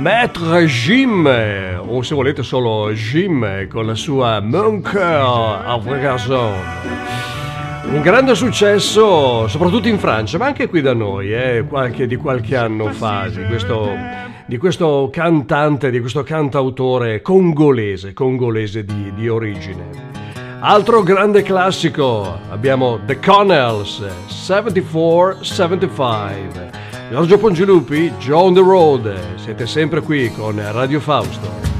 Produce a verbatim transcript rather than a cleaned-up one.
Maître Jim, o se volete solo Jim con la sua Mon cœur à vrai garçon. Un grande successo soprattutto in Francia, ma anche qui da noi, eh, qualche, di qualche anno fa, di questo, di questo cantante, di questo cantautore congolese, congolese di, di origine. Altro grande classico, abbiamo The Connells, settantaquattro settantacinque. Giorgio Pongilupi, Joe on the Road, siete sempre qui con Radio Fausto.